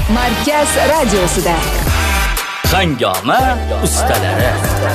Markaz radiosida Hangoma ustalari.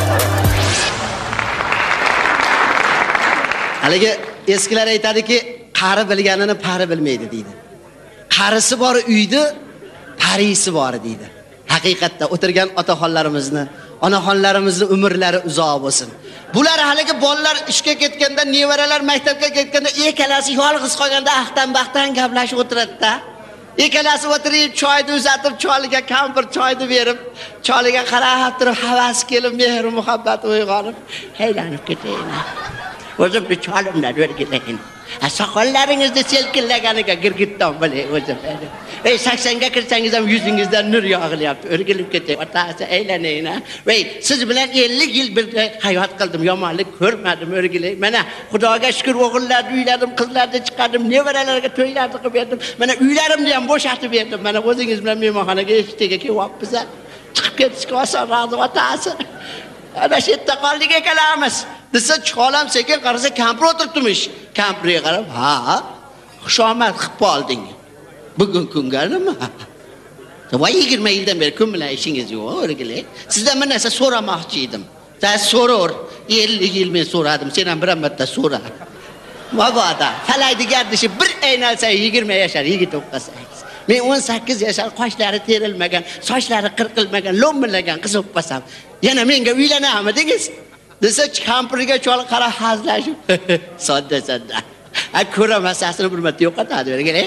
Haligi eskilar aytadiki, qari bilganini pari bilmaydi deydi. Qarisi bor uyda, parisi bor deydi. Haqiqatda o'tirgan otaxonlarimizni, onaxonlarimizni umrlari uzoq bo'lsin. Bular haligi bolalar ishga ketganda, nevaralar maktabga ketganda, ikkalasi yolg'iz qolganda ahdan-baxdan gaplashib o'tiradi-da. Ikkalasi o'tirib, choyni uzatib, choliga kampir choyni berib, choliga qarab turib, havas kelib, mehr muhabbat uyg'onib, haylanib ketaymi. O'zim bir cholimdan o'rgilayin. Soqollaringizni selkinlaganiga girgitdan bilay o'zim. 80 ga kirsangiz ham yuzingizdan nur yog'ilyapti. O'rgilib ketay, otasi aylanayın. Voy, siz bilan 50 yil birga hayot qildim, yomonlik ko'rmadim, o'rgilay. Mana Xudoga shukr, o'g'illarni uyladim, qizlarni chiqardim, nevaralarga to'ylarni qilib berdim. Mana uylarimni ham bo'shatib berdim. Mana o'zingiz bilan mehmonxonaga eshikka kelyapmiz. Chiqib ketishga osonroq otasi. Ana shu yerda qoldik ekanamiz. Desa cholam sekin qarasa kampir o'tiribmish. Kampirga qarab, "Ha, xushomad qilib qolding. Bugun kunga nima? Voy 20 yildan beri kun bilan ishingiz yo'q, o'rgilay. Sizdan bir narsa so'ramoqchi edim. Siz so'ror. 50 yil men so'radim, sen ham bir marta so'ra. Mabodo, falaydi gardishi bir aynalsa 20 yashar, yigit o'qasangiz. Men 18 yashar, qoshlari terilmagan, sochlari qirqilmagan, lo'mmilagan qiz o'qasam, yana menga uylanamidingiz? Desa kampirga chol qarab hazlashib, sodda. Ko'ra masasini bir marta yo'qotadi, o'rgilay.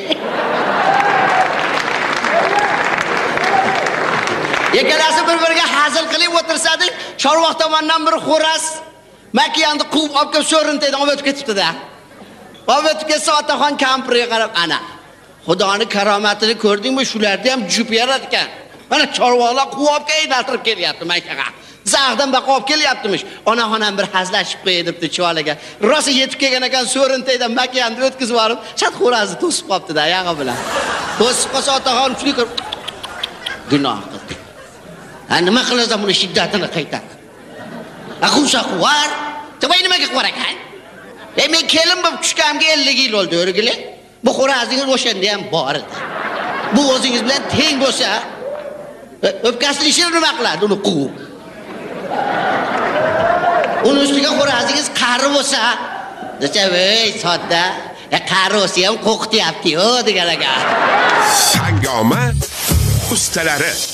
Ikkalasi bir-biriga hazil qilib o'tirsadi, Chorvoq tomondan bir xo'ras makiyani quvib olib kelib so'rintaydan olib o'tib ketibdi-da. Olib o'tib ketsa otaxon kampirga qarab, "Ana, Xudoning karomatini ko'rdingmi? Shularni ham jup yarar ekan. Mana Chorvoqlar quvib olib kelib kelyapti makaga. Zag'dan baqa olib kelyaptimish. Onaxon ham bir hazlashib qo'yibdi choliga. Rosa yetib kelgan ekan so'rintaydan makiyani o'tkazib olib, chat xo'razni to'sib qopti-da, oyog'i bilan. To'sib qolsa otaxon shuni ko'rib, gunoh qildi. Nima qilasan buni shiddatini qaytadi. Aqusaqvar, to'g'ri nimaga qilvar ekan? Men kelin bo'lib tushganimga 50 yil oldi, o'rgilay. Bu xo'razingiz o'shanda ham bor edi. Bu o'zingiz bilan teng bo'lsa, o'pkasini ishini nima qiladi? Uni quv. Uni ustiga xo'razingiz qari bo'lsa, desa, "Voy, sodda, qari bo'lsa ham qo'qityapti-yo" degan ekan. Hangoma ustalari.